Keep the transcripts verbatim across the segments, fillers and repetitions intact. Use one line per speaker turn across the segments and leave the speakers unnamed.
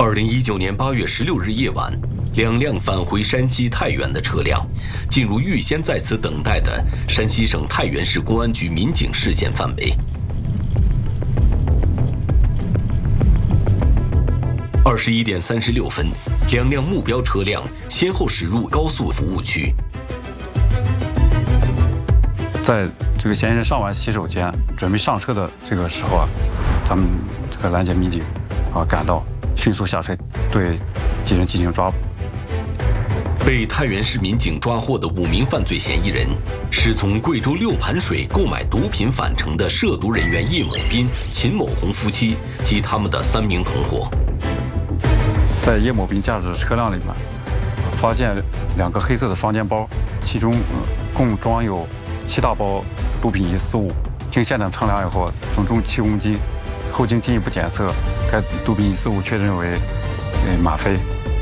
二零一九年八月十六日夜晚，两辆返回山西太原的车辆进入预先在此等待的山西省太原市公安局民警视线范围。二十一点三十六分，两辆目标车辆先后驶入高速服务区。
在这个嫌疑人上完洗手间准备上车的这个时候啊，咱们这个拦截民警啊赶到，迅速下车对几人进行抓捕。
被太原市民警抓获的五名犯罪嫌疑人，是从贵州六盘水购买毒品返程的涉毒人员叶某斌、秦某红夫妻及他们的三名同伙。
在叶某斌驾驶的车辆里面，发现两个黑色的双肩包，其中、呃、共装有七大包毒品一四五，经现场称量以后，总重七公斤。后经进一步检测，该毒品一四五确认为呃吗啡。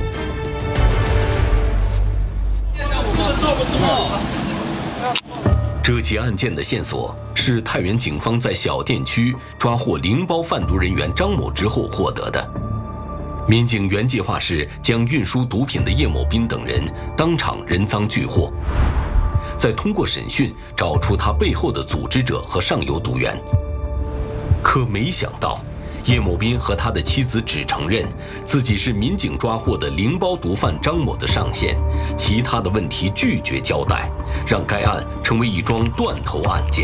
这起案件的线索是太原警方在小店区抓获零包贩毒人员张某之后获得的。民警原计划是将运输毒品的叶某斌等人当场人赃俱获，再通过审讯找出他背后的组织者和上游毒源。可没想到，叶某斌和他的妻子只承认自己是民警抓获的零包毒贩张某的上线，其他的问题拒绝交代，让该案成为一桩断头案件。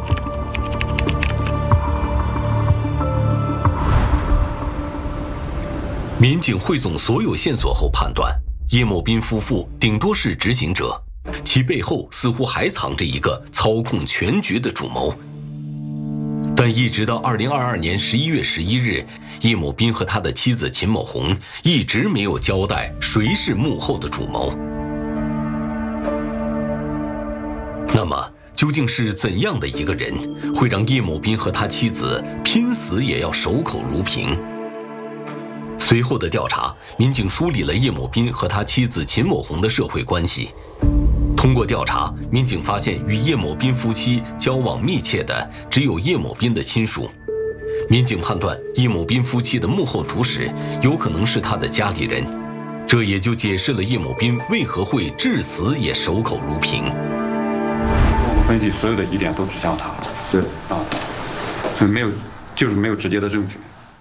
民警汇总所有线索后判断，叶某斌夫妇顶多是执行者，其背后似乎还藏着一个操控全局的主谋。但一直到二零二二年十一月十一日，叶某斌和他的妻子秦某红一直没有交代谁是幕后的主谋。那么，究竟是怎样的一个人，会让叶某斌和他妻子拼死也要守口如瓶？随后的调查，民警梳理了叶某斌和他妻子秦某红的社会关系。通过调查，民警发现与叶某斌夫妻交往密切的只有叶某斌的亲属。民警判断，叶某斌夫妻的幕后主使有可能是他的家里人，这也就解释了叶某斌为何会至死也守口如瓶。
我分析所有的疑点都指向他，对啊，所以没有，就是没有直接的证据。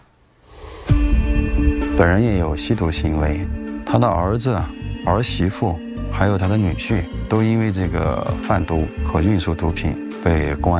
本人也有吸毒行为，他的儿子、儿媳妇还有他的女婿都因为这个贩毒和运输毒品被公安